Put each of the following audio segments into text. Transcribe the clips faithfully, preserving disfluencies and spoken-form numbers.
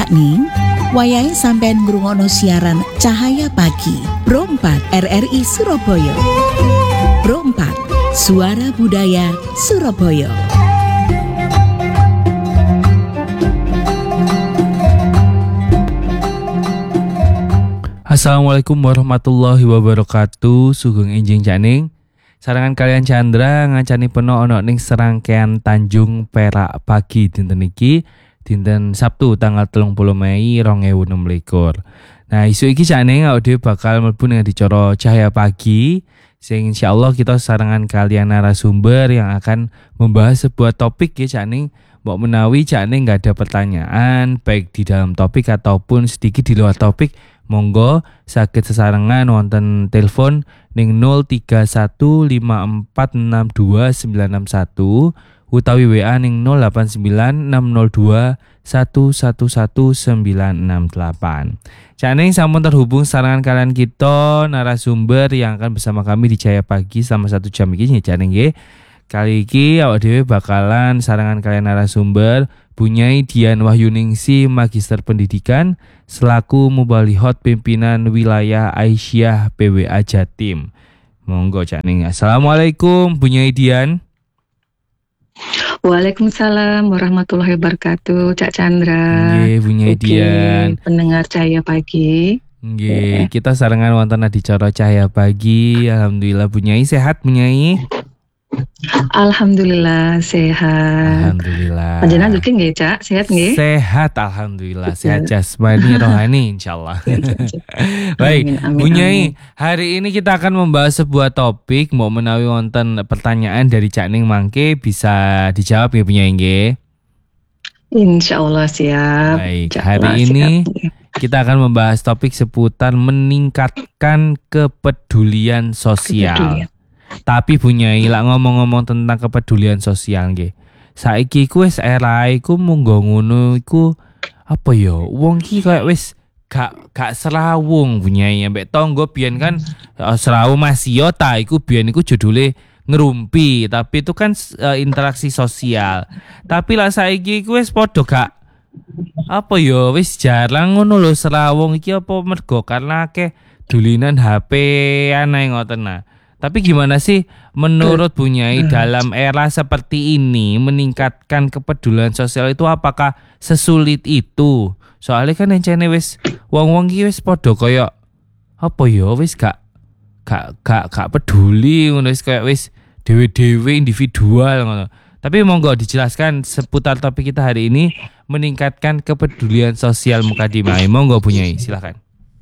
Cak Ning, wayahe sampean ngrungokno siaran Cahaya Pagi Pro empat R R I Surabaya. Pro empat, Suara Budaya Surabaya. Assalamualaikum warahmatullahi wabarakatuh. Sugeng enjing Cak Ning. Sarangan kalian Chandra ngancani peno ono ning serangkaian Tanjung Perak Pagi dinten iki dinten Sabtu tanggal telung puluh Mei dua ribu enam belas. Nah, isu iki Cak Ning awake bakal mlebu ning dicara Cahaya Pagi sing insyaallah kita sarangan kalian narasumber yang akan membahas sebuah topik ya Cak Ning. Mbok menawi Cak Ning enggak ada pertanyaan baik di dalam topik ataupun sedikit di luar topik, monggo sakit sesarengan wonten telepon ning nol tiga satu lima empat enam dua sembilan enam satu utawi W A ning nol delapan sembilan enam nol dua satu satu satu sembilan enam delapan. Cak Ning sampun terhubung sarangan kalian kita narasumber yang akan bersama kami di Cahaya Pagi selama satu jam ini Cak Ning nggih. Kali iki awak dhewe bakalan sarangan kalian narasumber Bunyai Dian Wahyuningsi Magister Pendidikan selaku Mubalihot Pimpinan Wilayah Aisyah P W A Jatim. Monggo Cak Ning. Assalamualaikum Bunyai Dian. Waalaikumsalam warahmatullahi wabarakatuh Cak Chandra. Nggih Bunyai Dian. Pendengar Cahaya Pagi. Nggih, kita sarangan wonten adicara Cahaya Pagi. Alhamdulillah Bunyai sehat Bunyai. Alhamdulillah sehat. Alhamdulillah. Panjenengan juga nggih Cak, sehat nggih? Sehat alhamdulillah, sehat jasmani rohani insyaallah. Baik, amin, amin, Bunyai, amin. hari ini kita akan membahas sebuah topik, mau menawi wonten pertanyaan dari Cak Ning mangke bisa dijawab ya Bunyai nggih. Insyaallah siap. Baik, Cak, hari siap. ini kita akan membahas topik seputar meningkatkan kepedulian sosial. Kepedulian. Tapi Bunyai lak ngomong-ngomong tentang kepedulian sosial nggih. Saiki ku wis era iku munggo ngono iku apa ya? Wong ki kayak wis gak gak serawung Bunyai ambek tangga biyen kan uh, serawung masih yo ta iku biyen iku judule ngerumpi, tapi itu kan uh, interaksi sosial. Tapi lah saiki ku wis padha gak apa ya wis jarang ngono lho serawung iki apa mergo karena akeh dulinan H P anae ngoten nah. Tapi gimana sih menurut Bunyai dalam era seperti ini meningkatkan kepedulian sosial itu apakah sesulit itu? Soalnya kan encene wis wong-wong iki wis padha kaya apa ya wis gak gak gak gak peduli ngono wis kaya wis dhewe-dhewe individual ngono. Tapi monggo dijelaskan seputar topik kita hari ini meningkatkan kepedulian sosial Mukadimah. Monggo Bunyai silakan.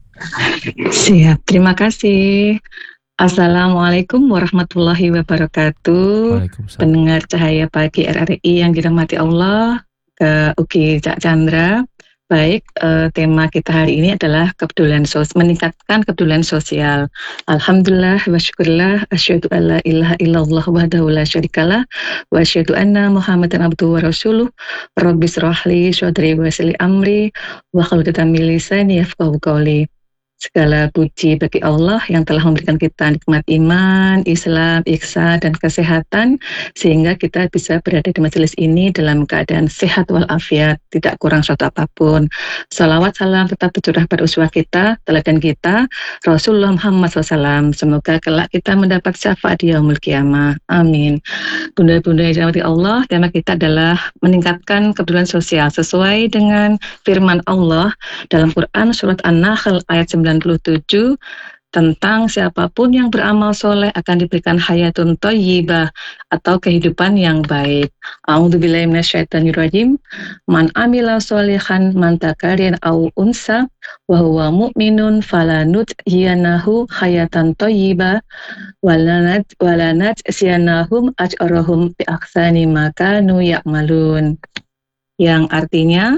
Siap, terima kasih. Assalamualaikum warahmatullahi wabarakatuh. Pendengar Cahaya Pagi R R I yang dirahmati Allah, ke Uki Cak Chandra. Baik, eh, tema kita hari ini adalah kepedulian sosial, meningkatkan kepedulian sosial. Alhamdulillah wa syukurillah, asyhadu alla ilaha illallah wahdahu la syarikalah wa asyhadu anna Muhammadan abduhu wa rasuluh. Rabbi shrah li sadri wa yassir li amri wa hlul 'uqdatam min lisani yafqahu qawli. Segala puji bagi Allah yang telah memberikan kita nikmat iman, Islam, ihsan, dan kesehatan sehingga kita bisa berada di majelis ini dalam keadaan sehat walafiat, tidak kurang suatu apapun. Salawat salam tetap tercurah pada uswah kita, teladan kita, Rasulullah Muhammad shallallahu alaihi wasallam. Semoga kelak kita mendapat syafaat di yaumul qiyamah. Amin. Bunda-bunda yang dirahmati Allah, tema kita adalah meningkatkan kepedulian sosial sesuai dengan firman Allah dalam Quran surat An-Nahl ayat sembilan puluh tujuh tentang siapapun yang beramal soleh akan diberikan hayatun thayyibah atau kehidupan yang baik. A'udzubillahi minasyaitonirrajim. Man amila sholihan man dzakarin aw unsa wa huwa mu'minun falanudhiyanahu hayatan thayyibah walanat walanat syanahum ajrahum bi ahsani ma kanu ya'malun. Yang artinya,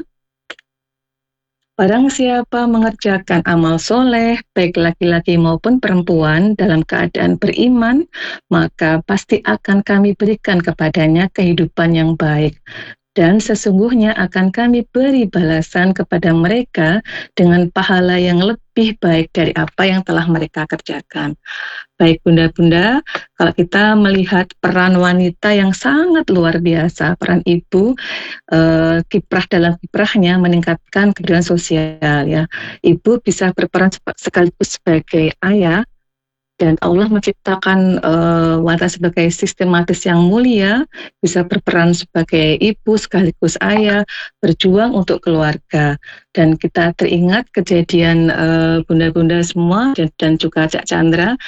barang siapa mengerjakan amal soleh, baik laki-laki maupun perempuan dalam keadaan beriman, maka pasti akan kami berikan kepadanya kehidupan yang baik. Dan sesungguhnya akan kami beri balasan kepada mereka dengan pahala yang lebih lebih baik dari apa yang telah mereka kerjakan. Baik bunda-bunda, kalau kita melihat peran wanita yang sangat luar biasa, peran ibu, eh, kiprah dalam kiprahnya meningkatkan keadilan sosial ya. Ibu bisa berperan sekaligus sebagai ayah, dan Allah menciptakan uh, wanita sebagai sistematis yang mulia, bisa berperan sebagai ibu sekaligus ayah, berjuang untuk keluarga. Dan kita teringat kejadian uh, bunda-bunda semua dan, dan juga Cak Chandra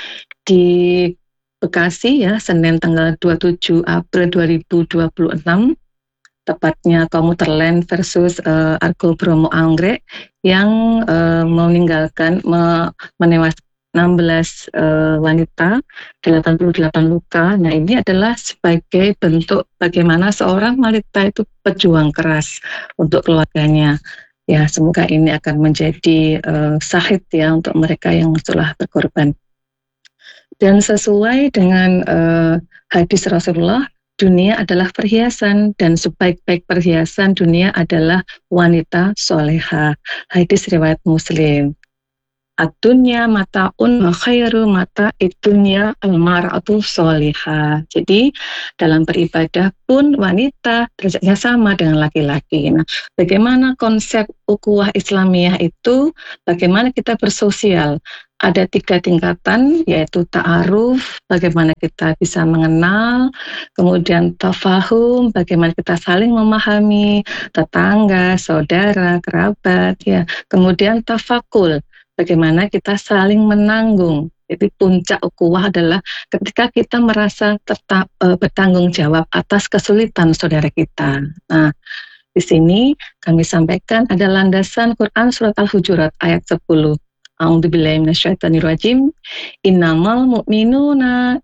di Bekasi ya, Senin tanggal dua puluh tujuh April dua ribu dua puluh enam, tepatnya komuter lain versus uh, Argo Bromo Anggrek yang uh, meninggalkan, me, menewaskan enam belas uh, wanita, delapan puluh delapan luka. Nah, ini adalah sebagai bentuk bagaimana seorang wanita itu pejuang keras untuk keluarganya. Ya, semoga ini akan menjadi uh, syahid ya untuk mereka yang telah berkorban. Dan sesuai dengan uh, hadis Rasulullah, dunia adalah perhiasan dan sebaik-baik perhiasan dunia adalah wanita soleha. Hadis riwayat Muslim. Ad-dunya mata'un wa khairu mata itunya al-mar'atu sholihah. Jadi dalam beribadah pun wanita derajatnya sama dengan laki-laki. Nah, bagaimana konsep ukhuwah Islamiyah itu? Bagaimana kita bersosial? Ada tiga tingkatan, yaitu ta'aruf, bagaimana kita bisa mengenal, kemudian tafahum, bagaimana kita saling memahami tetangga, saudara, kerabat, ya. Kemudian tafakul, bagaimana kita saling menanggung. Jadi puncak ukhuwah adalah ketika kita merasa tetap e, bertanggung jawab atas kesulitan saudara kita. Nah, di sini kami sampaikan ada landasan Quran surat Al-Hujurat ayat sepuluh. A'udzubillahi minasyaitonirrajim. Innamal mu'minuna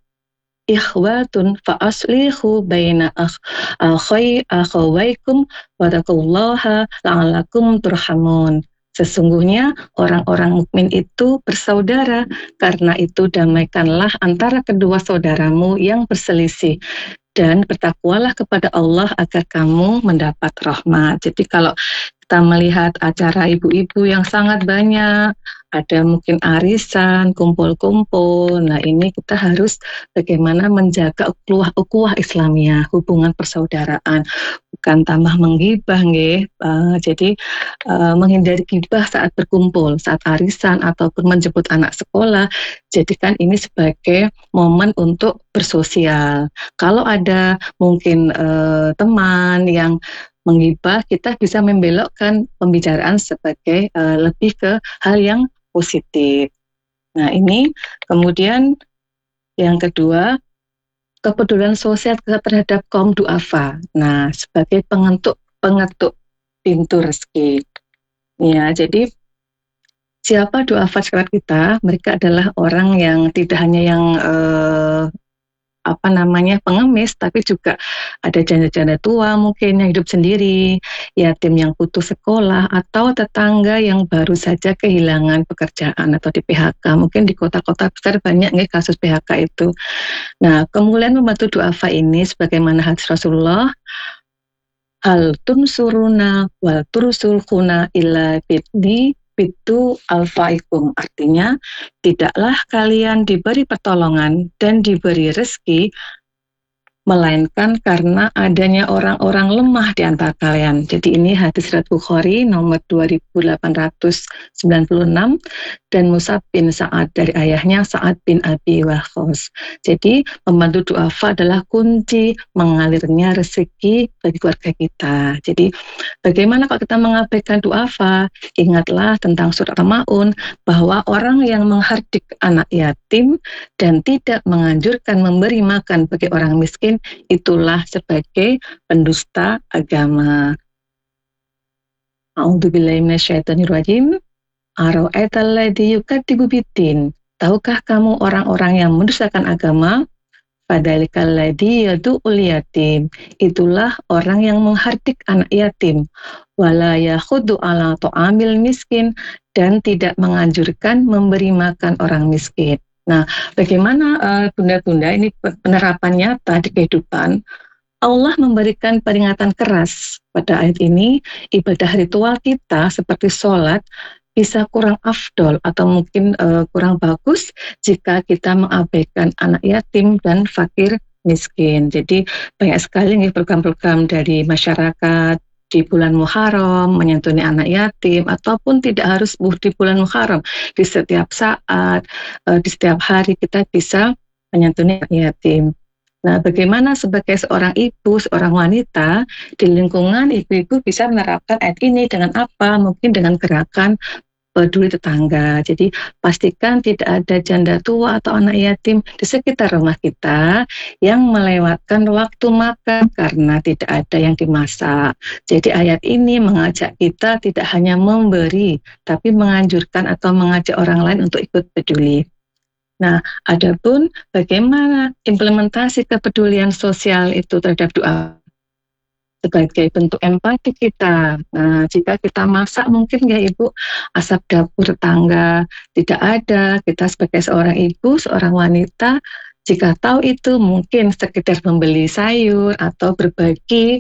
ikhwatun fa aslihu baina akhay akhawaikum wattaqullaha la'allakum turhamun. Sesungguhnya orang-orang mukmin itu bersaudara, karena itu damaikanlah antara kedua saudaramu yang berselisih, dan bertakwalah kepada Allah agar kamu mendapat rahmat. Jadi kalau kita melihat acara ibu-ibu yang sangat banyak, ada mungkin arisan, kumpul-kumpul. Nah, ini kita harus bagaimana menjaga ukhuwah Islamiyah, hubungan persaudaraan, bukan tambah menggibah, nggih. Uh, jadi uh, menghindari gibah saat berkumpul, saat arisan ataupun menjemput anak sekolah. Jadikan ini sebagai momen untuk bersosial. Kalau ada mungkin uh, teman yang menggibah, kita bisa membelokkan pembicaraan sebagai uh, lebih ke hal yang positif. Nah, ini kemudian yang kedua, kepedulian sosial terhadap kaum duafa. Nah, sebagai pengetuk pengetuk pintu rezeki. Ya, jadi siapa duafa sekitar kita? Mereka adalah orang yang tidak hanya yang eh, apa namanya pengemis, tapi juga ada janda-janda tua mungkin yang hidup sendiri, yatim yang putus sekolah, atau tetangga yang baru saja kehilangan pekerjaan atau di P H K. Mungkin di kota-kota besar banyak nih kasus P H K itu. Nah, kemudian membantu duafa ini sebagaimana hadis Rasulullah, hal tunsuruna wal tursulkhuna illa bidni bitu alfaikum, artinya tidaklah kalian diberi pertolongan dan diberi rezeki melainkan karena adanya orang-orang lemah di antara kalian. Jadi ini hadis riwayat Bukhari nomor dua ribu delapan ratus sembilan puluh enam, dan Mus'ab bin Sa'ad dari ayahnya Sa'ad bin Abi Waqqas. Jadi membantu duafa adalah kunci mengalirnya rezeki bagi keluarga kita. Jadi bagaimana kalau kita mengabaikan duafa? Ingatlah tentang surat Al-Maun bahwa orang yang menghardik anak yatim dan tidak menganjurkan memberi makan bagi orang miskin, itulah sebagai pendusta agama. A'udzubillahi minasyaitonirrajim. Ara'aital ladzi yukadzibu biddin. Tahukah kamu orang-orang yang mendustakan agama? Fadzalikal ladzi yad'ul yatim. Itulah orang yang menghardik anak yatim. Wala yakhuddu ala ta'amil miskin, dan tidak menganjurkan memberi makan orang miskin. Nah, bagaimana uh, bunda-bunda ini penerapan nyata di kehidupan? Allah memberikan peringatan keras pada ayat ini. Ibadah ritual kita seperti sholat bisa kurang afdol atau mungkin uh, kurang bagus jika kita mengabaikan anak yatim dan fakir miskin. Jadi banyak sekali nih program-program dari masyarakat di bulan Muharram menyantuni anak yatim, ataupun tidak harus di bulan Muharram, di setiap saat, uh, di setiap hari kita bisa menyantuni anak yatim. Nah, bagaimana sebagai seorang ibu, seorang wanita di lingkungan ibu-ibu bisa menerapkan ayat ini dengan apa? Mungkin dengan gerakan peduli tetangga. Jadi pastikan tidak ada janda tua atau anak yatim di sekitar rumah kita yang melewatkan waktu makan karena tidak ada yang dimasak. Jadi ayat ini mengajak kita tidak hanya memberi, tapi menganjurkan atau mengajak orang lain untuk ikut peduli. Nah, adapun bagaimana implementasi kepedulian sosial itu terhadap doa sebagai bentuk empati kita. Nah, jika kita masak mungkin ya Ibu, asap dapur tetangga tidak ada, kita sebagai seorang ibu, seorang wanita, jika tahu itu mungkin sekedar membeli sayur atau berbagi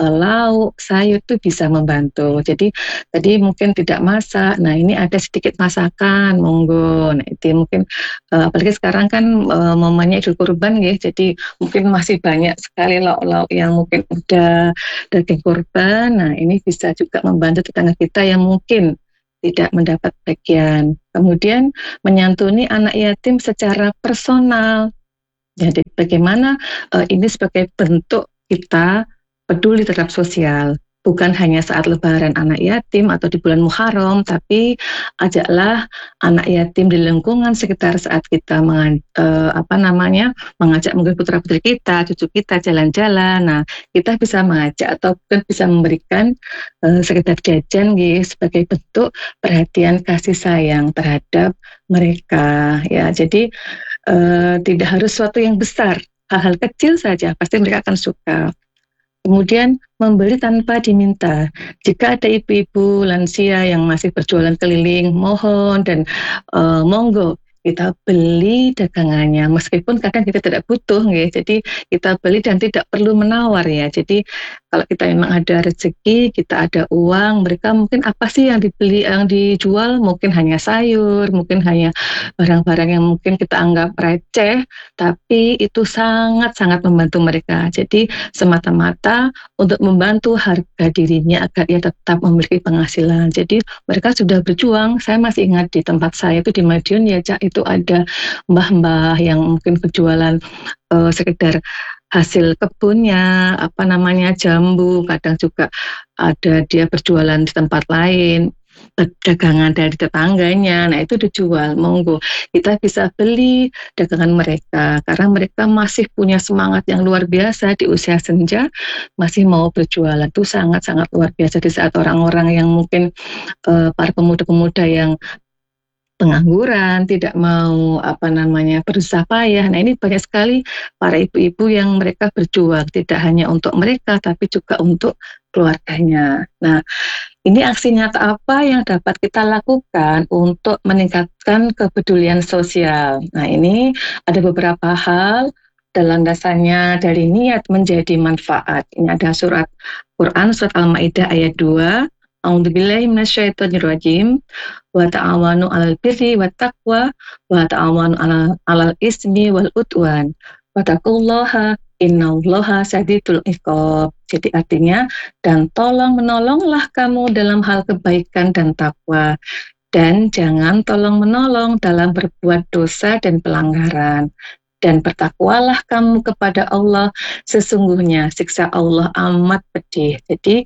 lauk, sayur itu bisa membantu. Jadi tadi mungkin tidak masak, nah ini ada sedikit masakan, monggo. Nah itu mungkin uh, apalagi sekarang kan uh, momennya Idul Kurban ya, jadi mungkin masih banyak sekali lauk-lauk yang mungkin udah daging kurban. Nah ini bisa juga membantu tetangga kita yang mungkin tidak mendapat bagian. Kemudian menyantuni anak yatim secara personal. Jadi bagaimana uh, ini sebagai bentuk kita peduli terhadap sosial, bukan hanya saat lebaran anak yatim atau di bulan Muharram, tapi ajaklah anak yatim di lingkungan sekitar saat kita mengan, eh, apa namanya mengajak mungkin putra putri kita, cucu kita jalan-jalan. Nah, kita bisa mengajak atau bisa memberikan eh, sekedar jajan gitu, sebagai bentuk perhatian kasih sayang terhadap mereka. Ya, jadi eh, tidak harus sesuatu yang besar, hal-hal kecil saja pasti mereka akan suka. Kemudian membeli tanpa diminta. Jika ada ibu-ibu lansia yang masih berjualan keliling, mohon dan uh, monggo kita beli dagangannya, meskipun kadang kita tidak butuh, ya. Jadi kita beli dan tidak perlu menawar ya. Jadi kalau kita memang ada rezeki, kita ada uang, mereka mungkin apa sih yang dibeli, yang dijual, mungkin hanya sayur, mungkin hanya barang-barang yang mungkin kita anggap receh, tapi itu sangat-sangat membantu mereka. Jadi semata-mata untuk membantu harga dirinya agar ia tetap memiliki penghasilan. Jadi mereka sudah berjuang. Saya masih ingat di tempat saya itu di Madiun ya, Cak, itu ada mbah-mbah yang mungkin berjualan uh, sekedar hasil kebunnya, apa namanya jambu, kadang juga ada dia berjualan di tempat lain, dagangan dari tetangganya, nah itu dijual, monggo kita bisa beli dagangan mereka, karena mereka masih punya semangat yang luar biasa di usia senja, masih mau berjualan, itu sangat-sangat luar biasa di saat orang-orang yang mungkin uh, para pemuda-pemuda yang pengangguran, tidak mau apa namanya berusaha payah. Nah ini banyak sekali para ibu-ibu yang mereka berjuang, tidak hanya untuk mereka, tapi juga untuk keluarganya. Nah ini aksi nyata apa yang dapat kita lakukan untuk meningkatkan kepedulian sosial. Nah ini ada beberapa hal dalam dasarnya dari niat menjadi manfaat. Ini ada surat Quran, surat Al-Ma'idah ayat dua. A'udzubillahi minasyaitonirrajim. Wa ta'awanu 'alal birri wat taqwa wa ta'awanu 'alal 'alal ismi wal udwan. Wa taqullaha innallaha syadidul iqab. Jadi artinya, dan tolong menolonglah kamu dalam hal kebaikan dan takwa, dan jangan tolong menolong dalam berbuat dosa dan pelanggaran. Dan bertakwalah kamu kepada Allah, sesungguhnya siksa Allah amat pedih. Jadi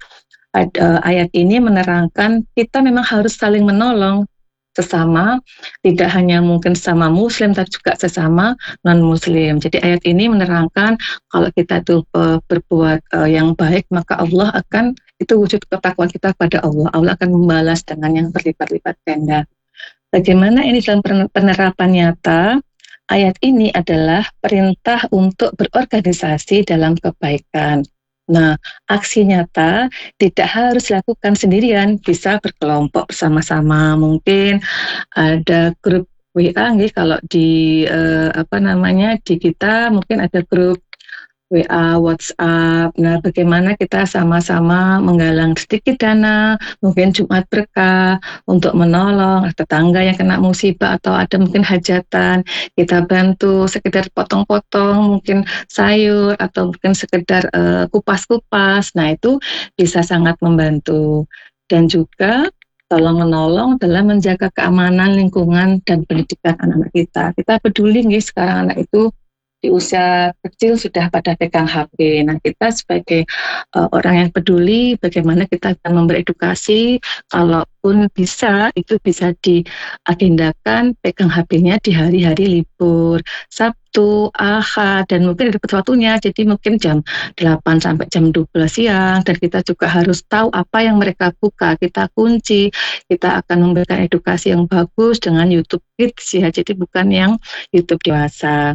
ayat ini menerangkan kita memang harus saling menolong sesama, tidak hanya mungkin sesama muslim, tapi juga sesama non-muslim. Jadi ayat ini menerangkan kalau kita itu berbuat yang baik, maka Allah akan, itu wujud ketakwaan kita pada Allah. Allah akan membalas dengan yang berlipat-lipat ganda. Bagaimana ini dalam penerapan nyata? Ayat ini adalah perintah untuk berorganisasi dalam kebaikan. Nah, aksi nyata tidak harus dilakukan sendirian, bisa berkelompok bersama-sama. Mungkin ada grup W A nih, kalau di eh, apa namanya di kita mungkin ada grup W A, WhatsApp. Nah, bagaimana kita sama-sama menggalang sedikit dana, mungkin Jumat berkah untuk menolong tetangga yang kena musibah atau ada mungkin hajatan. Kita bantu sekedar potong-potong mungkin sayur atau mungkin sekedar uh, kupas-kupas. Nah, itu bisa sangat membantu. Dan juga tolong menolong dalam menjaga keamanan lingkungan dan pendidikan anak-anak kita. Kita peduli nih sekarang anak itu di usia kecil sudah pada pegang H P. Nah, kita sebagai uh, orang yang peduli, bagaimana kita akan memberi edukasi, kalaupun bisa, itu bisa diagendakan pegang H P-nya di hari-hari libur, Sabtu, Ahad, dan mungkin ada waktunya, jadi mungkin jam delapan sampai jam dua belas siang, dan kita juga harus tahu apa yang mereka buka, kita kunci, kita akan memberikan edukasi yang bagus dengan YouTube Kids ya, jadi bukan yang YouTube dewasa.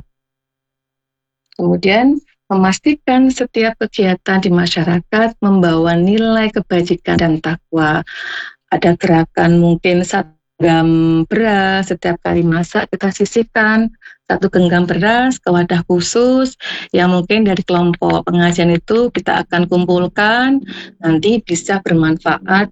Kemudian memastikan setiap kegiatan di masyarakat membawa nilai kebajikan dan takwa. Ada gerakan mungkin satu genggam beras, setiap kali masak kita sisihkan satu genggam beras ke wadah khusus yang mungkin dari kelompok pengajian itu kita akan kumpulkan, nanti bisa bermanfaat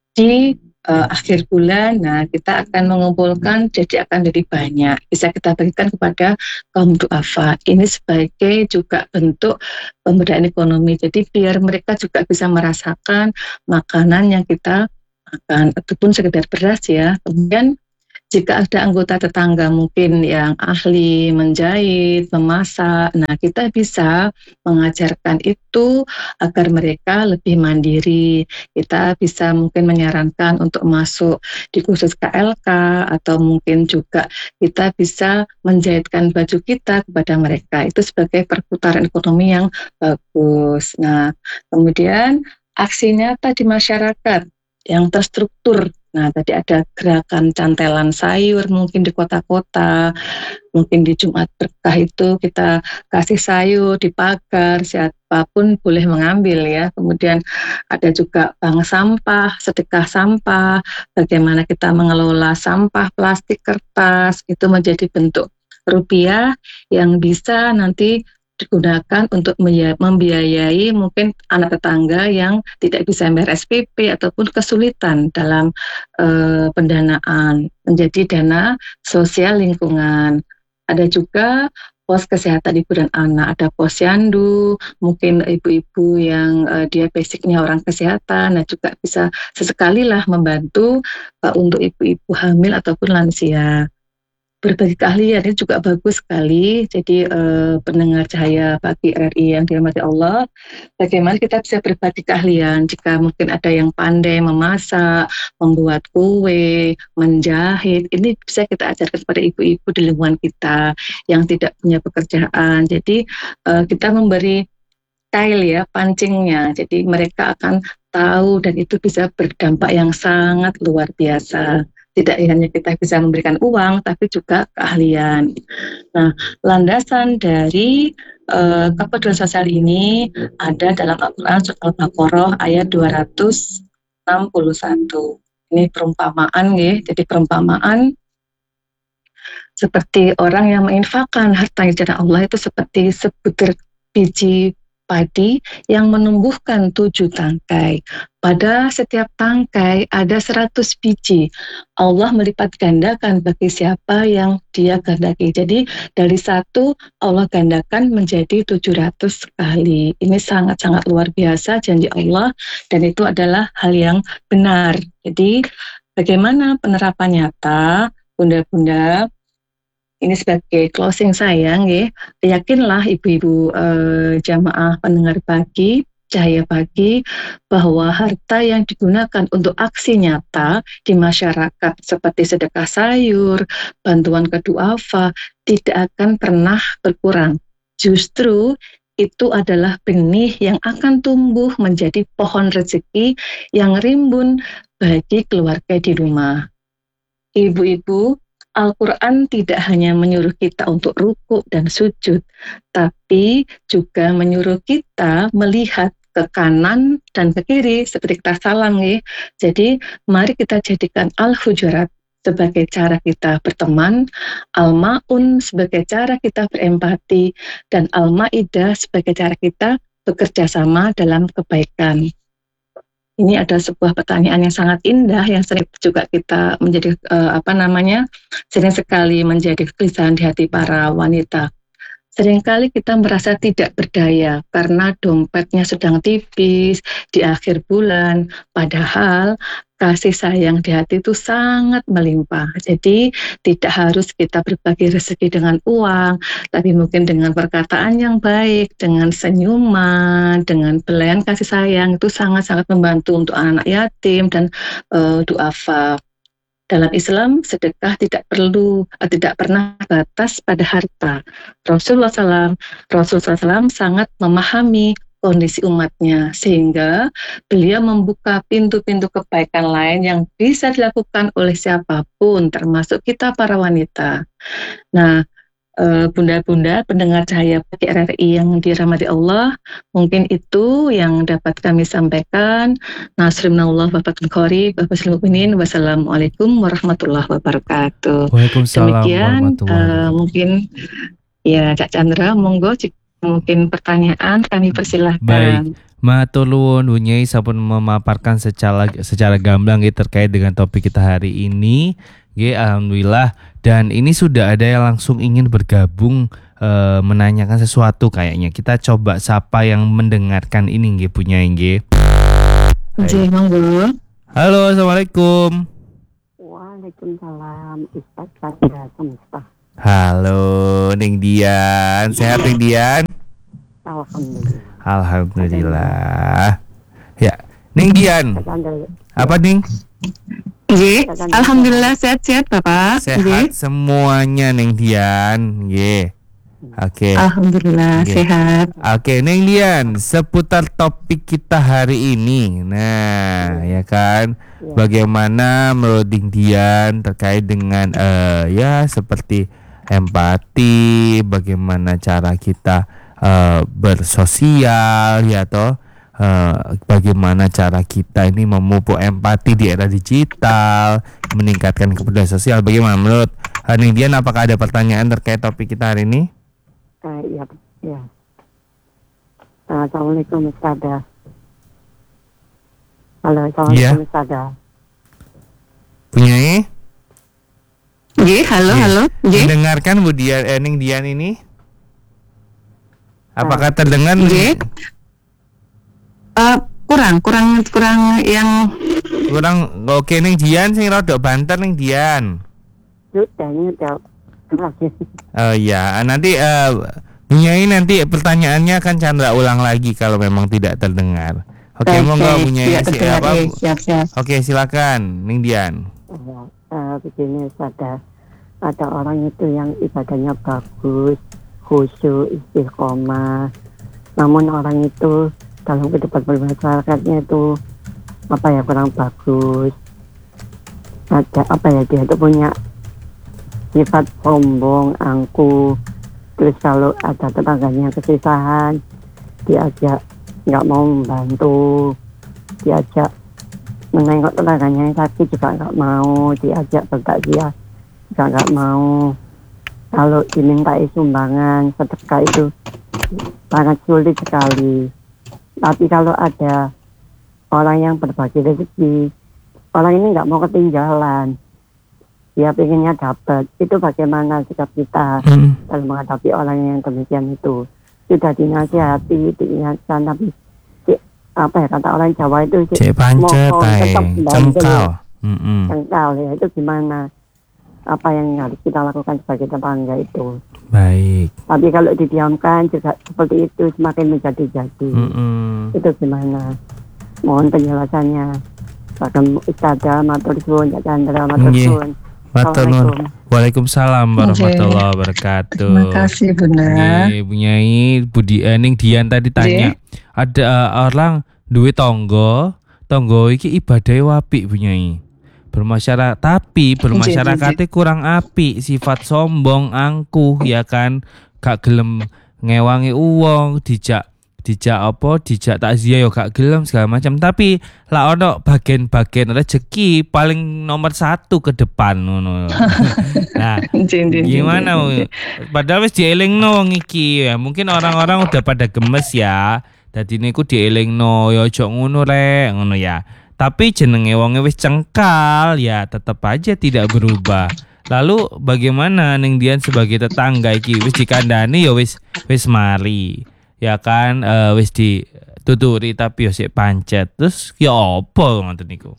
di Uh, akhir bulan. Nah, kita akan mengumpulkan jadi akan lebih banyak, bisa kita berikan kepada kaum duafa. Ini sebagai juga bentuk pemberdayaan ekonomi, jadi biar mereka juga bisa merasakan makanan yang kita makan, ataupun sekedar beras ya. Kemudian jika ada anggota tetangga mungkin yang ahli menjahit, memasak, nah kita bisa mengajarkan itu agar mereka lebih mandiri. Kita bisa mungkin menyarankan untuk masuk di kursus K L K, atau mungkin juga kita bisa menjahitkan baju kita kepada mereka. Itu sebagai perputaran ekonomi yang bagus. Nah, kemudian aksi nyata di masyarakat yang terstruktur. Nah, tadi ada gerakan cantelan sayur mungkin di kota-kota, mungkin di Jumat Berkah itu kita kasih sayur di pagar, siapapun boleh mengambil ya. Kemudian ada juga bank sampah, sedekah sampah, bagaimana kita mengelola sampah plastik, kertas, itu menjadi bentuk rupiah yang bisa nanti digunakan untuk membiayai mungkin anak tetangga yang tidak bisa bayar S P P ataupun kesulitan dalam uh, pendanaan, menjadi dana sosial lingkungan. Ada juga pos kesehatan ibu dan anak, ada posyandu, mungkin ibu-ibu yang uh, dia basicnya orang kesehatan, nah juga bisa sesekali lah membantu uh, untuk ibu-ibu hamil ataupun lansia. Berbagi keahlian ini juga bagus sekali. Jadi eh, pendengar Cahaya Pagi R R I yang dirahmati Allah, bagaimana kita bisa berbagi keahlian. Jika mungkin ada yang pandai memasak, membuat kue, menjahit, ini bisa kita ajarkan kepada ibu-ibu di lingkungan kita yang tidak punya pekerjaan. Jadi eh, kita memberi kail ya, pancingnya. Jadi mereka akan tahu dan itu bisa berdampak yang sangat luar biasa. Tidak hanya kita bisa memberikan uang, tapi juga keahlian. Nah, landasan dari uh, kepedulian sosial ini ada dalam Al-Quran Surat Al-Baqarah ayat dua ratus enam puluh satu. Ini perumpamaan ya, jadi perumpamaan seperti orang yang menginfakkan hartanya di jalan Allah itu seperti sebutir biji padi yang menumbuhkan tujuh tangkai. Pada setiap tangkai ada seratus biji. Allah melipat gandakan bagi siapa yang dia gandaki. Jadi dari satu Allah gandakan menjadi tujuh ratus kali. Ini sangat-sangat luar biasa janji Allah, dan itu adalah hal yang benar. Jadi bagaimana penerapan nyata, bunda-bunda? Ini sebagai closing saya, ya. Yakinlah ibu-ibu eh, jamaah pendengar pagi, Cahaya Pagi, bahwa harta yang digunakan untuk aksi nyata di masyarakat seperti sedekah sayur, bantuan ke duafa, tidak akan pernah berkurang. Justru itu adalah benih yang akan tumbuh menjadi pohon rezeki yang rimbun bagi keluarga di rumah. Ibu-ibu, Al-Quran tidak hanya menyuruh kita untuk rukuk dan sujud, tapi juga menyuruh kita melihat ke kanan dan ke kiri seperti kita salam ya. Jadi mari kita jadikan Al-Hujurat sebagai cara kita berteman, Al-Ma'un sebagai cara kita berempati, dan Al-Ma'idah sebagai cara kita bekerja sama dalam kebaikan. Ini adalah sebuah pertanyaan yang sangat indah yang sering juga kita menjadi uh, apa namanya sering sekali menjadi kegelisahan di hati para wanita. Seringkali kita merasa tidak berdaya karena dompetnya sedang tipis di akhir bulan, padahal kasih sayang di hati itu sangat melimpah. Jadi tidak harus kita berbagi rezeki dengan uang, tapi mungkin dengan perkataan yang baik, dengan senyuman, dengan belayan kasih sayang itu sangat-sangat membantu untuk anak yatim dan uh, duafa. Dalam Islam, sedekah tidak perlu, tidak pernah batas pada harta. Rasulullah shallallahu alaihi wasallam, Rasulullah shallallahu alaihi wasallam sangat memahami kondisi umatnya, sehingga beliau membuka pintu-pintu kebaikan lain yang bisa dilakukan oleh siapapun, termasuk kita para wanita. Nah, bunda-bunda pendengar Cahaya Pagi R R I yang dirahmati Allah, mungkin itu yang dapat kami sampaikan. Nasrullah wa fatul qarib, wassalamualaikum warahmatullahi wabarakatuh. Waalaikumsalam Demikian warahmatullahi uh, mungkin ya Cak Chandra, monggo jika mungkin pertanyaan kami persilahkan. Baik. Matur nuwun Bunyai sampun memaparkan secara secara gamblang gitu, terkait dengan topik kita hari ini. Nggih, alhamdulillah. Dan ini sudah ada yang langsung ingin bergabung e, menanyakan sesuatu kayaknya. Kita coba sapa yang mendengarkan ini nggih Bunyai nggih. Nggih, monggo. Halo, assalamualaikum. Waalaikumsalam, Ustaz Fadila Semesta. Halo, Ning Dian. Sehat Ning Dian? Alhamdulillah. Alhamdulillah. Ya, Ning Dian. Apa Ning? Nggih, alhamdulillah sehat-sehat Bapak. Sehat Nggih. Semuanya Ning Dian. Nggih. Oke. Okay. Alhamdulillah okay. Sehat. Oke, okay, Ning Dian, seputar topik kita hari ini. Nah, ya, ya kan, ya. Bagaimana menurut Ning Dian terkait dengan uh, ya seperti empati, bagaimana cara kita uh, bersosial ya toh. Uh, bagaimana cara kita ini memupuk empati di era digital, meningkatkan kepedulian sosial. Bagaimana menurut Ning Dian? Apakah ada pertanyaan terkait topik kita hari ini? Uh, iya, ya. Uh, Assalamualaikum Ustazah. Halo, assalamualaikum ya. Ustazah. Punyai? Nggih, halo, ya. halo. Nggih. Mendengarkan Bu Dian, eh, Ning Dian ini? Apakah terdengar? Nggih. Uh, kurang, kurang, kurang yang kurang. Oke, Ning Dian sing rada banter Ning Dian. Oh iya, nanti uh, Bunyai nanti pertanyaannya akan Chandra ulang lagi kalau memang tidak terdengar. Oke, monggo Bunyai siapa? Siap, siap. Oke, silakan Ning Dian. Uh, uh, begini, ada ada orang itu yang ibadahnya bagus, khusyuk, istiqomah. Namun orang itu dalam kehidupan bermasyarakatnya itu apa ya kurang bagus. Ada apa ya dia itu punya sifat sombong, angkuh. Terus kalau ada tetangganya kesusahan, diajak nggak mau membantu, diajak menengok tetangganya yang sakit juga nggak mau, diajak bertakziah juga nggak mau. Kalau dimintai sumbangan, sedekah itu sangat sulit sekali. Tapi kalau ada orang yang berbagi rezeki, orang ini nggak mau ketinggalan, dia pengennya dapat. Itu bagaimana sikap kita hmm. dalam menghadapi orang yang demikian itu? Sudah dinasihati, diingatkan, tapi si, apa ya kata orang Jawa itu si, mohon tetap cengkal, cengkal ya, itu gimana? Apa yang harus kita lakukan sebagai tetangga itu? Baik. Tapi kalau didiamkan juga seperti itu semakin menjadi-jadi. Mm-mm. Itu gimana? Mohon penjelasannya. Bahkan Ustazah, matur suwun, Cak Chandra, matur suwun. Matur nuwun. Waalaikumsalam warahmatullahi wabarakatuh. Terima kasih Bunda. Nggih, Bunyai Budi Ning Dian tadi tanya, Nggih. Ada uh, orang duwe tangga, tangga iki ibadahe apik Bunyai. Bermasyarakat tapi bermasyarakatnya kurang apik, sifat sombong, angkuh ya kan, gak gelem ngewangi uang, dijak dijak apa, dijak takziah yo gak gelem segala macam. Tapi lah ono bagian-bagian rezeki paling nomor satu ke depan ngono. Nah, gimana? Padahal wis dielingno wong iki ya. Mungkin orang-orang udah pada gemes ya. Dadi niku dielingno yo ojo ngono rek, ngono ya. Tapi jenenge wonge wis cengkal ya tetap aja tidak berubah. Lalu bagaimana ning Dian sebagai tetangga iki wis dikandani ya wis wis mari. Ya kan uh, wis dituturi tapi yo sik pancet. Terus ya apa ngoten niku?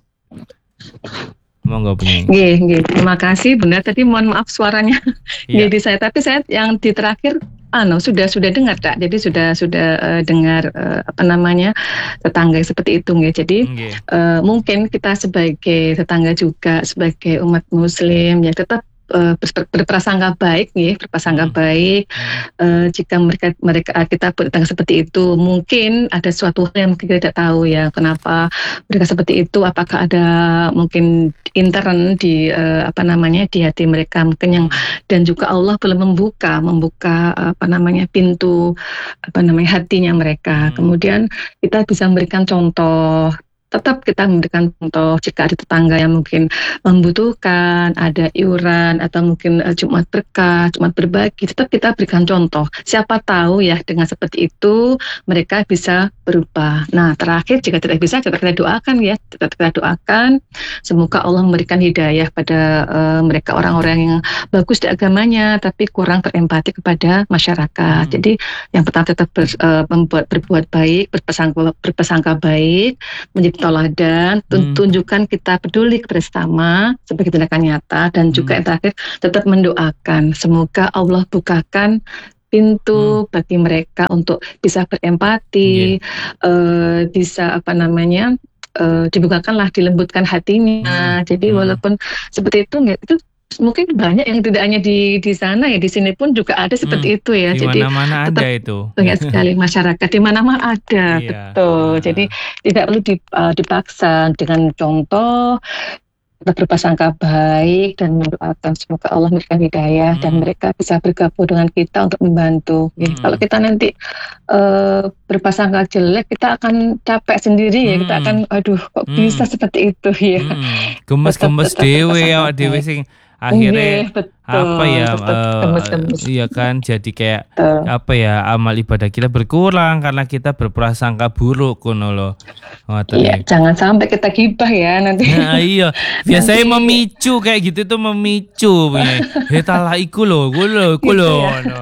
Monggo punya. Nggih, nggih. Terima kasih Bunda. Tadi mohon maaf suaranya Iya. jadi saya tapi saya yang di terakhir anu sudah sudah dengar Kak. Jadi sudah sudah uh, dengar uh, apa namanya tetangga seperti itu nggih. Jadi Nggih. uh, mungkin kita sebagai tetangga juga sebagai umat muslim ya tetap uh, ber- berprasangka baik nggih, berprasangka Hmm. baik. Uh, jika mereka mereka kita bertetangga seperti itu, mungkin ada suatu hal yang kita tidak tahu ya kenapa mereka seperti itu. Apakah ada mungkin intern di uh, apa namanya di hati mereka mungkin yang dan juga Allah belum membuka membuka apa namanya pintu apa namanya hatinya mereka. Hmm. Kemudian kita bisa memberikan contoh. Tetap kita memberikan contoh jika ada tetangga yang mungkin membutuhkan, ada iuran atau mungkin uh, Jumat berkah, Jumat berbagi, tetap kita berikan contoh. Siapa tahu ya dengan seperti itu mereka bisa berubah. Nah terakhir jika tidak bisa kita, kita doakan ya, kita, kita doakan semoga Allah memberikan hidayah pada uh, mereka orang-orang yang bagus di agamanya tapi kurang berempati kepada masyarakat. Hmm. Jadi yang pertama tetap ber, uh, membuat berbuat baik, berpesangka, berpesangka baik, menjadi teladan, Hmm. tunjukkan kita peduli kepada sesama sebagai tindakan nyata dan juga Hmm. yang terakhir tetap mendoakan semoga Allah bukakan pintu bagi mereka untuk bisa berempati, eh, bisa apa namanya eh, dibukakanlah, dilembutkan hatinya. Hmm. Jadi Hmm. walaupun seperti itu nggak itu mungkin banyak yang tidak hanya di di sana ya, di sini pun juga ada seperti Hmm. itu ya. Di Jadi mana-mana tetap ada itu. banyak sekali masyarakat di mana-mana ada, Iya. betul. Ah. Jadi tidak perlu dip- uh, dipaksa dengan contoh, kita berprasangka baik dan mendoakan semoga Allah memberikan hidayah dan Hmm. mereka bisa bergabung dengan kita untuk membantu. Ya, Hmm. kalau kita nanti uh, berprasangka jelek, kita akan capek sendiri ya. Kita Hmm. akan, aduh, kok Hmm. bisa seperti itu ya. Hmm. Gemes-gemes Tetap- tetap dewe berprasangka awak dewe baik. sing akhirnya Iya, betul. apa ya Tetap eh, gemes-gemes. iya kan jadi kayak Betul. apa ya amal ibadah kita berkurang karena kita berprasangka buruk kono lo. Ngoten Iya, iki. jangan sampai kita gibah ya nanti. Nah, iya, biasanya Nanti- memicu kayak gitu tuh memicu punya. Hetalah iku lo, iku lo, iku Gitu lo. ya. No.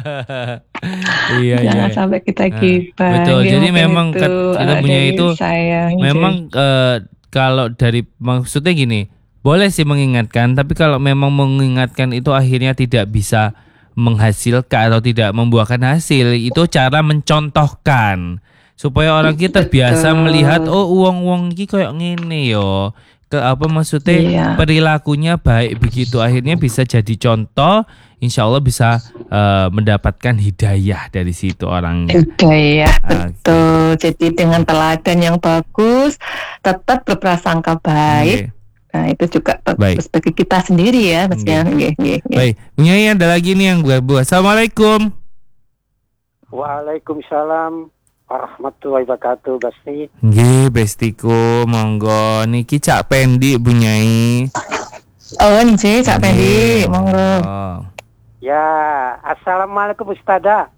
Iya, iya. Jangan sampai kita Nah, gibah. betul. Ya, Jadi mungkin memang itu, ket- kita uh, punya dari itu saya, memang eh, kalau dari maksudnya gini, boleh sih mengingatkan, tapi kalau memang mengingatkan itu akhirnya tidak bisa menghasilkan atau tidak membuahkan hasil, itu cara mencontohkan supaya orang kita biasa Betul. melihat oh uang-uang iki kayak ngene yo. Ke apa maksudnya Iya. perilakunya baik begitu akhirnya bisa jadi contoh, insya Allah bisa eh, mendapatkan hidayah dari situ orangnya. Hidayah, Ah, betul. Jadi dengan teladan yang bagus, tetap berprasangka baik. Oke. Nah, itu juga Baik. bagus bagi kita sendiri ya, Mas ya. Nggih, nggih, nggih. Baik, Nyai ada lagi nih yang buat-buat. Assalamualaikum. Waalaikumsalam warahmatullahi wabarakatuh, Basti. Nggih, bestiku, monggo niki Cak Pendi Bu Nyai. Oh, nggih, Cak Pendi, Nggih, monggo. Ya, assalamualaikum Ustazah.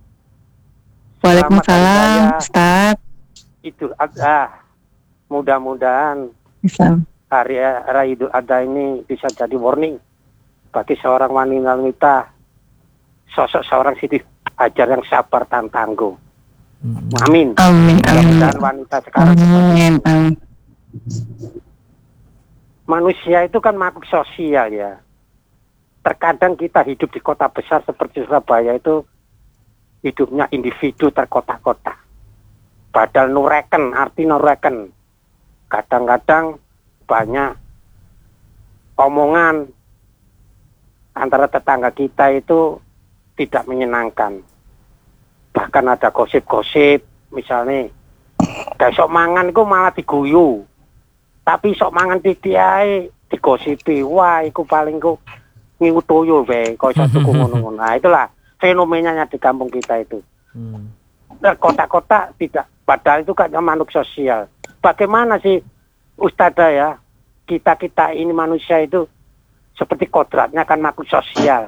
Waalaikumsalam, Selamat hari raya Ustaz. Idul Adha. Mudah-mudahan Islam. hari raya Idul Adha ini bisa jadi warning bagi seorang wanita, sosok seorang Siti Hajar yang sabar dan tangguh. Amin. Amin, amin. Mudah-mudahan wanita sekarang Amin, amin. manusia itu kan makhluk sosial ya. Terkadang kita hidup di kota besar seperti Surabaya itu hidupnya individu terkotak-kotak. Padahal nureken, arti nureken. Kadang-kadang banyak omongan antara tetangga kita itu tidak menyenangkan. Bahkan ada gosip-gosip, misalnya, besok mangan itu malah diguyu. Tapi sok mangan titiai digosipi, wah iku paling ku ngiutoyo wae kok iso tuku ngono-ngono. Nah, itulah fenomenanya di kampung kita itu. Hmm. kota-kota tidak, padahal itu kan makhluk sosial. Bagaimana sih Ustadzah ya, kita-kita ini manusia itu seperti kodratnya kan makhluk sosial.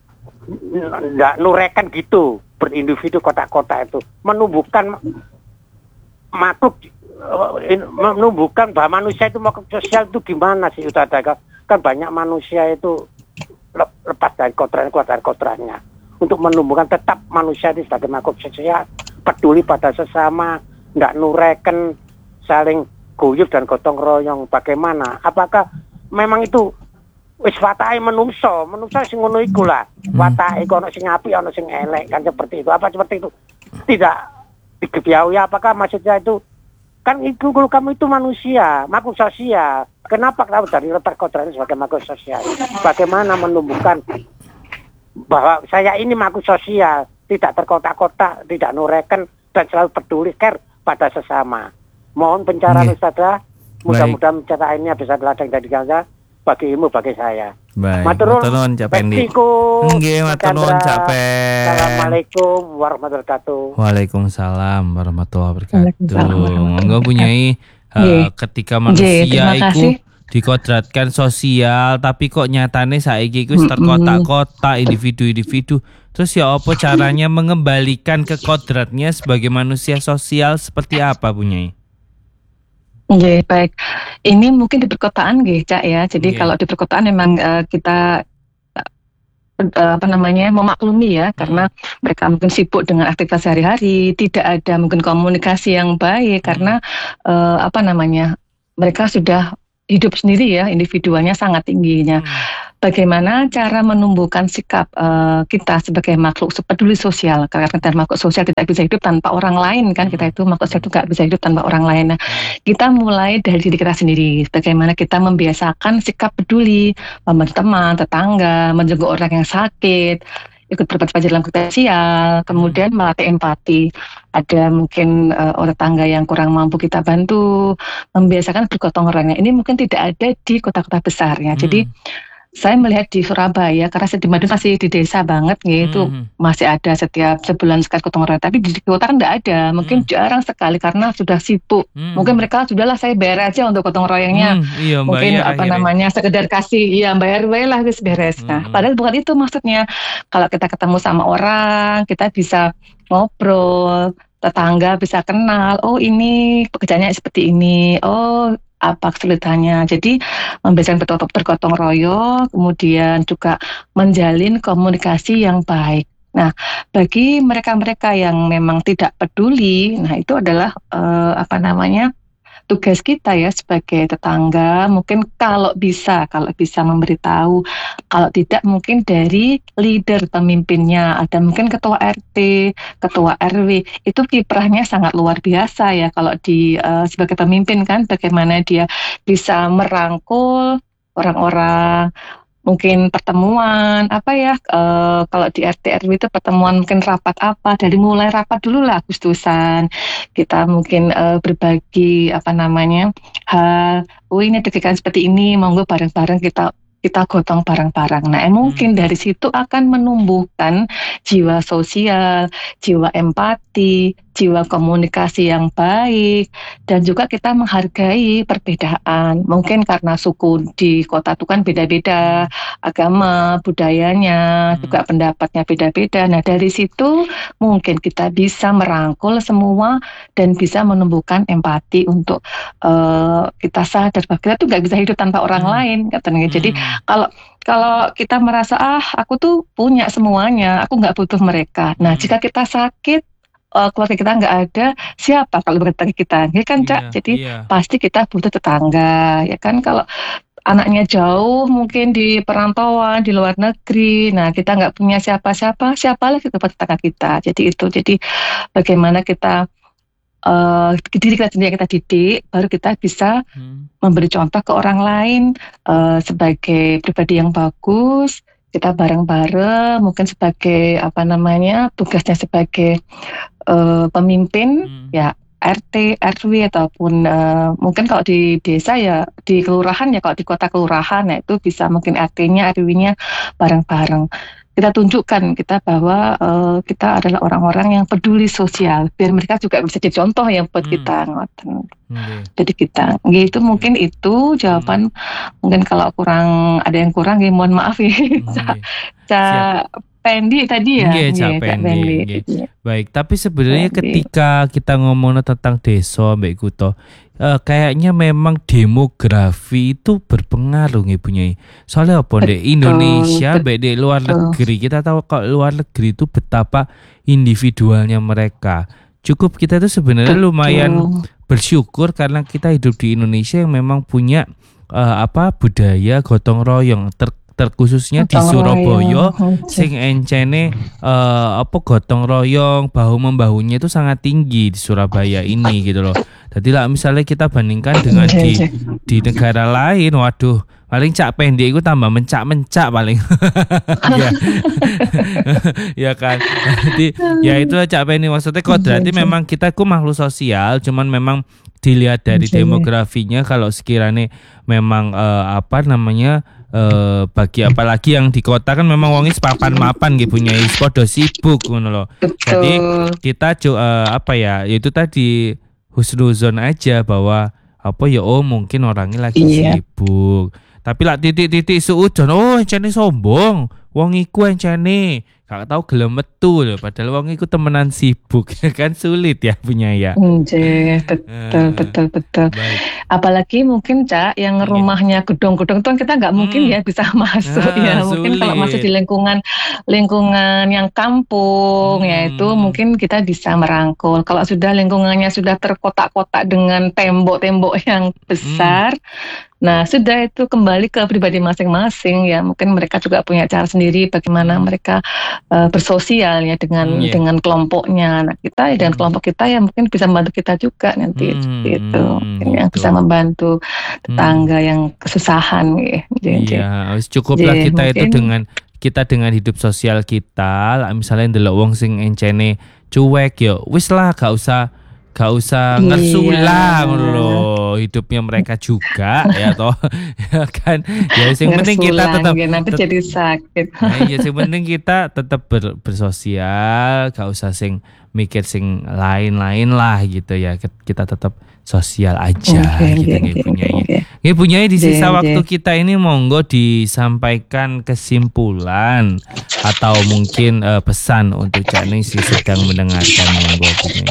Nggak nureken gitu, berindividu kota-kota itu. Menumbuhkan makhluk, menumbuhkan bahwa manusia itu makhluk sosial itu gimana sih Ustadzah? Kan banyak manusia itu lepas dari kodrat-kodratnya. Untuk menumbuhkan tetap manusia itu sebagai makhluk sosial, peduli pada sesama, nggak nureken, saling guyub dan gotong royong. Bagaimana? Apakah memang itu wis watahe menungso, menungso sing ngono iku lah. Watahe ono sing apik, ono sing elek, kan seperti itu. Apa seperti itu? Tidak digebiaui. Apakah maksudnya itu kan itu kalau kamu itu manusia, makhluk sosial. Kenapa kamu dari letak kodratnya sebagai makhluk sosial? Bagaimana menumbuhkan bahwa saya ini makhluk sosial, tidak terkotak-kotak, tidak nureken, dan selalu peduli care pada sesama. Mohon pencerahan okay. Ustadzah, mudah-mudahan pencerahan ini bisa ladang dari Gaza bagi ilmu bagi saya. Baik. Maturun, Peksiku, Nggih, maturun capek. Assalamualaikum warahmatullahi wabarakatuh. Waalaikumsalam warahmatullahi wabarakatuh. Monggo punyai uh, ketika manusia itu dikodratkan sosial, tapi kok nyatane saiki iku terkotak-kotak individu-individu. Terus ya apa caranya mengembalikan ke kodratnya sebagai manusia sosial seperti apa punyai? Oke, baik. Ini mungkin di perkotaan nggih, Cak ya. Jadi yeah. kalau di perkotaan memang uh, kita uh, apa namanya memaklumi ya, karena mereka mungkin sibuk dengan aktivitas sehari-hari, tidak ada mungkin komunikasi yang baik karena uh, apa namanya mereka sudah hidup sendiri ya, individualnya sangat tingginya. Hmm. Bagaimana cara menumbuhkan sikap uh, kita sebagai makhluk peduli sosial? Karena kita makhluk sosial tidak bisa hidup tanpa orang lain kan? Kita itu makhluk sosial tidak bisa hidup tanpa orang lain. Nah, kita mulai dari diri kita sendiri. Bagaimana kita membiasakan sikap peduli, membantu teman, tetangga, menjenguk orang yang sakit, ikut berpartisipasi dalam kegiatan sosial, kemudian melatih empati. Ada mungkin uh, orang tetangga yang kurang mampu kita bantu, membiasakan bergotong royong. Ini mungkin tidak ada di kota-kota besar ya. Hmm. Jadi saya melihat di Surabaya, karena saya di Madiun masih di desa banget gitu, hmm. masih ada setiap sebulan sekali gotong royong. Tapi di kota kan tidak ada, mungkin hmm. jarang sekali karena sudah sibuk. Hmm. Mungkin mereka sudahlah saya bayar aja untuk gotong royongnya. Hmm. Iya, mungkin apa akhirnya. namanya sekedar kasih, iya bayar bayar lah wis beres. Hmm. Nah, padahal bukan itu maksudnya. Kalau kita ketemu sama orang, kita bisa ngobrol, tetangga bisa kenal. Oh ini pekerjaannya seperti ini. Oh apa kesulitannya. Jadi membiasakan bergotong royong, kemudian juga menjalin komunikasi yang baik. Nah, bagi mereka-mereka yang memang tidak peduli, nah itu adalah eh, apa namanya tugas kita ya sebagai tetangga. Mungkin kalau bisa, kalau bisa memberitahu, kalau tidak mungkin dari leader pemimpinnya, ada mungkin ketua R T, ketua R W, itu kiprahnya sangat luar biasa ya kalau di uh, sebagai pemimpin kan, bagaimana dia bisa merangkul orang-orang. Mungkin pertemuan apa ya uh, kalau di R T R W itu pertemuan mungkin rapat apa, dari mulai rapat dulu lah Agustusan kita mungkin uh, berbagi apa namanya hal, oh ini kegiatan seperti ini, monggo bareng-bareng kita kita gotong bareng-bareng. Nah, eh, mungkin dari situ akan menumbuhkan jiwa sosial, jiwa empati, jiwa komunikasi yang baik, dan juga kita menghargai perbedaan. Mungkin karena suku di kota itu kan beda-beda, agama, budayanya, hmm. juga pendapatnya beda-beda. Nah, dari situ mungkin kita bisa merangkul semua dan bisa menumbuhkan empati untuk uh, kita sadar bahwa kita tuh nggak bisa hidup tanpa orang hmm. lain, katanya. Hmm. Jadi kalau kalau kita merasa ah aku tuh punya semuanya, aku nggak butuh mereka. Nah, hmm. jika kita sakit, Uh, keluarga kita nggak ada, siapa kalau bertetangga kita, ya kan Cak? Yeah, Jadi yeah. pasti kita butuh tetangga, ya kan? Kalau anaknya jauh, mungkin di perantauan, di luar negeri, nah kita nggak punya siapa-siapa, siapa lagi buat tetangga kita. Jadi itu, jadi bagaimana kita uh, diri kita sendiri kita didik, baru kita bisa hmm. memberi contoh ke orang lain uh, sebagai pribadi yang bagus. Kita bareng-bareng, mungkin sebagai apa namanya tugasnya sebagai uh, pemimpin hmm. ya R T, R W ataupun uh, mungkin kalau di desa ya di kelurahan ya, kalau di kota kelurahan ya itu bisa mungkin R T-nya, R W-nya bareng-bareng. kita tunjukkan kita bahwa uh, kita adalah orang-orang yang peduli sosial, biar mereka juga bisa jadi contoh yang buat Hmm. kita ngoten. Nggih. Jadi kita, gitu mungkin itu jawaban. Mungkin kalau kurang ada yang kurang, ya mohon maaf ya. Ca, Nggih. Ca Siap. Pendi tadi ya. Nggih, Cak Nggih, Cak Pendi, Pendi. nggih. Iya, Baik, tapi sebenarnya Pendi. ketika kita ngomong tentang desa Mbak Kuto, eh, kayaknya memang demografi itu berpengaruh nih punya. Soalnya apa di Indonesia, betul. baik di luar Betul. negeri, kita tahu kalau luar negeri itu betapa individualnya mereka. Cukup kita itu sebenarnya lumayan Betul. bersyukur karena kita hidup di Indonesia yang memang punya eh, apa budaya gotong royong ter terkhususnya di Gotong Surabaya royong. sing encene eh, apa gotong royong bahu membahunya itu sangat tinggi di Surabaya ini gitu loh. Jadi lah misalnya kita bandingkan dengan di di negara lain, waduh paling Cak Pendi itu tambah mencak-mencak paling. Ya. Ya kan. Jadi ya itu Cak Pendi maksudnya kok berarti memang kita ku makhluk sosial, cuman memang dilihat dari Oke. demografinya kalau sekiranya memang eh, apa namanya eh bagi apalagi yang di kota kan memang wongis papan-mapan gitu punya podo sibuk ngono loh. Jadi Betul. kita cu- eh, apa ya itu tadi husnuzon aja bahwa apa ya oh mungkin orangnya lagi Iya. sibuk. Tapi lah titik-titik suudon oh encene sombong. Wong iku encene gak tahu gelem metu lho padahal wong iku temenan sibuk kan sulit ya punya ya. Nggih, betul, Eh, betul, betul. Baik. Apalagi mungkin Cak yang Iya. rumahnya gedung-gedung itu kan kita nggak mungkin Hmm. ya bisa masuk Ah, ya. Mungkin kalau masih sulit. di lingkungan lingkungan yang kampung ya itu Hmm. mungkin kita bisa merangkul. Kalau sudah lingkungannya sudah terkotak-kotak dengan tembok-tembok yang besar, nah sudah itu kembali ke pribadi masing-masing ya. Mungkin mereka juga punya cara sendiri bagaimana mereka eh, bersosial ya dengan Hmm, iya. dengan kelompoknya. Nah kita ya dengan Hmm. kelompok kita ya mungkin bisa membantu kita juga nanti Hmm, seperti itu. Mungkin yang gitu. bisa membantu tetangga yang kesusahan ya. Jadi, Iya, wis cukuplah Jadi, kita itu mungkin- dengan kita dengan hidup sosial kita, lah misalnya ndelok wong sing encene cuek ya, wis lah gak usah gak usah Iya. ngersulah ngono lho, hidupnya mereka juga ya toh. Ya kan. Ya sing penting kita ngersulang, tetap ya, nanti tet- jadi sakit. Nah, iya sing penting kita tetap ber, bersosial, gak usah sing mikir sing lain-lain lah gitu ya. Kita tetap sosial aja Oke, gitu oke, nih oke, punya oke. Ini punya di sisa Oke, waktu oke. kita ini monggo disampaikan kesimpulan atau mungkin eh, pesan untuk Cak Ning si sedang mendengarkan monggo punya.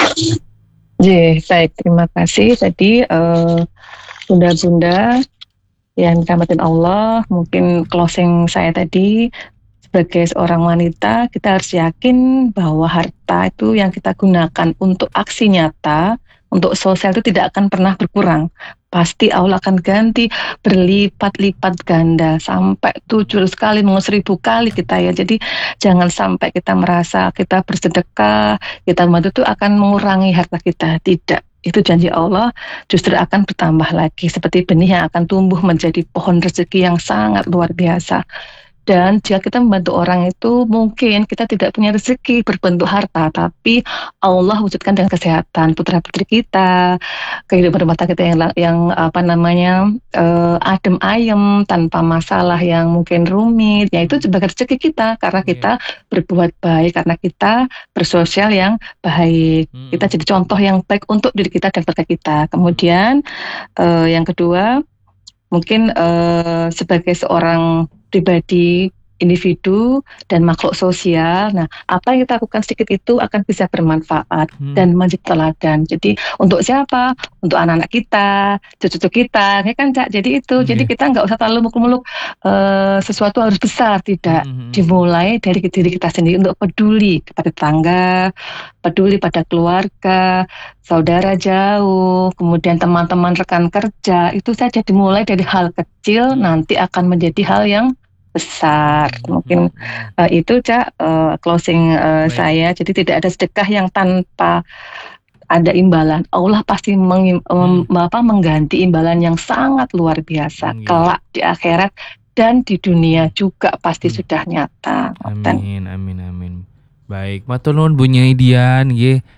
Ye, baik, terima kasih. Tadi eh, bunda-bunda yang dirahmatin Allah, mungkin closing saya tadi sebagai seorang wanita, kita harus yakin bahwa harta itu yang kita gunakan untuk aksi nyata, untuk sosial itu tidak akan pernah berkurang. Pasti Allah akan ganti berlipat-lipat ganda sampai tujuh kali, mungkin seribu kali kita ya. Jadi jangan sampai kita merasa kita bersedekah, kita membantu itu akan mengurangi harta kita. Tidak. Itu janji Allah justru akan bertambah lagi. Seperti benih yang akan tumbuh menjadi pohon rezeki yang sangat luar biasa. Dan jika kita membantu orang itu mungkin kita tidak punya rezeki berbentuk harta, tapi Allah wujudkan dengan kesehatan putra putri kita, kehidupan rumah tangga kita yang yang apa namanya eh, adem ayem tanpa masalah yang mungkin rumit. Ya itu sebagai rezeki kita karena Iya. kita berbuat baik, karena kita bersosial yang baik. Hmm. Kita jadi contoh yang baik untuk diri kita dan keluarga kita. Kemudian eh, yang kedua mungkin eh, sebagai seorang pribadi, individu dan makhluk sosial. Nah, apa yang kita lakukan sedikit itu akan bisa bermanfaat Hmm. dan menjadi teladan. Jadi untuk siapa? Untuk anak-anak kita, cucu-cucu kita, ya kan Cak? Jadi itu, Iya. jadi kita nggak usah terlalu muluk-muluk eh, sesuatu harus besar, tidak. Hmm. Dimulai dari diri kita sendiri untuk peduli kepada tetangga, peduli pada keluarga, saudara jauh, kemudian teman-teman rekan kerja, itu saja dimulai dari hal kecil, nanti akan menjadi hal yang besar. Mungkin uh, itu Cak uh, closing uh, Baik. saya. Jadi tidak ada sedekah yang tanpa ada imbalan. Allah pasti meng, um, apa, mengganti imbalan yang sangat luar biasa Hmm, iya. kelak di akhirat dan di dunia juga pasti Hmm. sudah nyata. Dan Amin, amin, amin. Baik, matur nuwun Bu Nyai Dian nggih.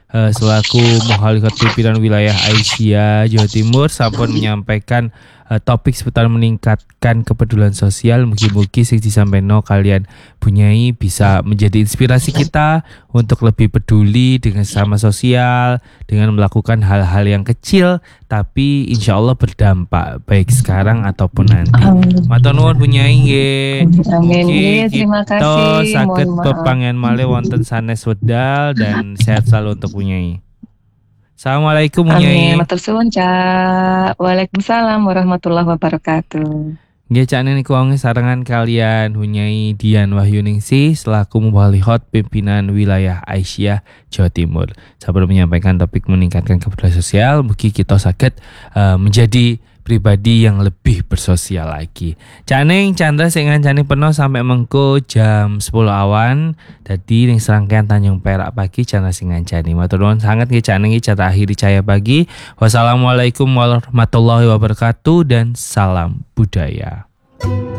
uh, selaku Mukhalifat Pimpinan Wilayah Aisyah Jawa Timur sampun menyampaikan uh, topik seputar meningkatkan kepedulian sosial. Mugi-mugi sing disampaikan kalian Bunyai bisa menjadi inspirasi kita untuk lebih peduli dengan sesama sosial, dengan melakukan hal-hal yang kecil tapi insya Allah berdampak baik sekarang ataupun nanti. Matur nuwun Bunyai nggih. Amin. Terima kasih. Saged pepangen malih wonten sanes wedal dan sehat selalu untuk Bunyai. Assalamualaikum Bunyai. Amin. Matur suwun Cak. Waalaikumsalam warahmatullahi wabarakatuh. Nggih Cak niku wonge sarengan kalian Bunyai Dian Wahyuningsih selaku Mubalighot Pimpinan Wilayah Aisyah Jawa Timur. Sampun menyampaikan topik meningkatkan kepedulian sosial, mugi kita saged uh, menjadi pribadi yang lebih bersosial lagi. Cak Ning Chandra sing ngancani penuh sampai mengko jam sepuluh awan. Dadi ning serangkaian Tanjung Perak pagi Chandra sing ngancani. Matur nuwun sanget nggih Cak Ning iki akhiri Cahaya Pagi. Wassalamualaikum warahmatullahi wabarakatuh dan salam budaya.